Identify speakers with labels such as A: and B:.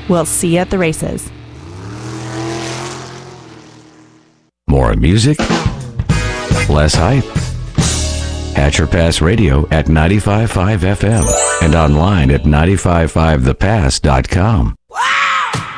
A: We'll see you at the races.
B: More music, less hype. Hatcher Pass Radio at 95.5 FM and online at 955thepass.com.